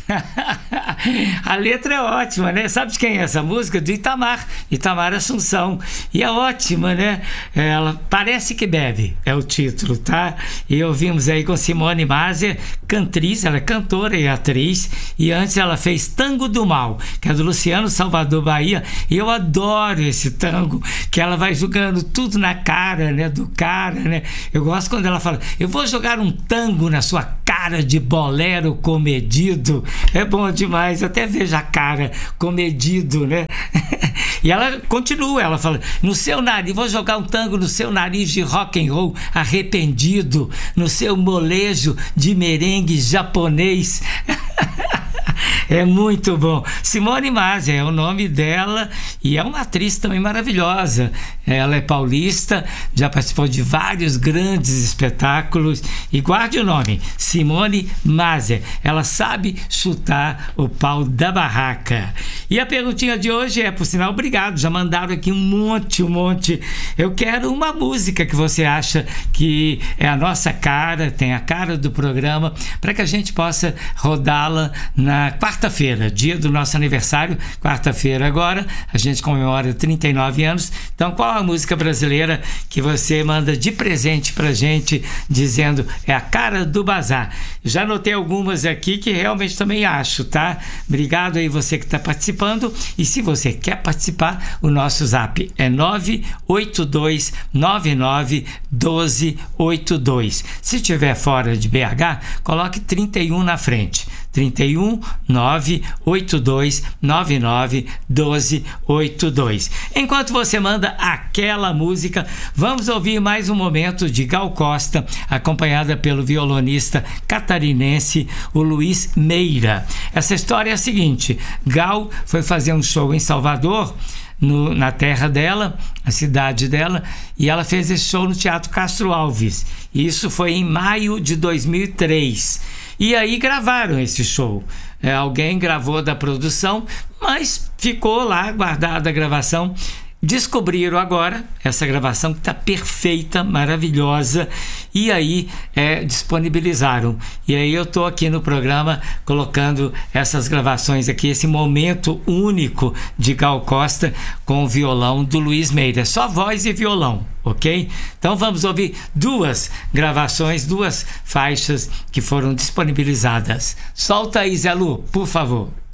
A letra é ótima, né? Sabe de quem é essa música? Do Itamar Assunção. E é ótima, né? Ela Parece que Bebe é o título, tá? E ouvimos aí com Simone Maser, cantriz, ela é cantora e atriz. E antes ela fez Tango do Mal, que é do Luciano Salvador Bahia. E eu adoro esse tango, que ela vai jogando tudo na cara, né? Do cara, né? Eu gosto quando ela fala: eu vou jogar um tango na sua cara de bolero comedido. É bom demais, até vejo a cara comedido, né? E ela continua, ela fala: no seu nariz, vou jogar um tango no seu nariz de rock and roll arrependido, no seu molejo de merengue japonês. É muito bom. Simone Maser é o nome dela e é uma atriz também maravilhosa. Ela é paulista, já participou de vários grandes espetáculos. E guarde o nome, Simone Maser. Ela sabe chutar o pau da barraca. E a perguntinha de hoje é, por sinal, obrigado, já mandaram aqui um monte. Eu quero uma música que você acha que é a nossa cara, tem a cara do programa, para que a gente possa rodá-la na quarta-feira, dia do nosso aniversário. Quarta-feira agora, a gente comemora 39 anos. Então, qual a música brasileira que você manda de presente pra gente, dizendo é a cara do bazar? Já anotei algumas aqui que realmente também acho, tá? Obrigado aí você que está participando. E se você quer participar, o nosso zap é 982991282. Se estiver fora de BH, coloque 31 na frente. 31 982 99 12 82. Enquanto você manda aquela música, vamos ouvir mais um momento de Gal Costa, acompanhada pelo violonista catarinense, o Luiz Meira. Essa história é a seguinte: Gal foi fazer um show em Salvador, na terra dela, a cidade dela, e ela fez esse show no Teatro Castro Alves. Isso foi em maio de 2003. E aí gravaram esse show. Alguém gravou da produção, mas ficou lá guardada a gravação. Descobriram agora essa gravação que está perfeita, maravilhosa, e aí disponibilizaram. E aí eu estou aqui no programa colocando essas gravações aqui, esse momento único de Gal Costa com o violão do Luiz Meira. Só voz e violão, ok? Então vamos ouvir duas gravações, duas faixas que foram disponibilizadas. Solta aí, Zé Lu, por favor.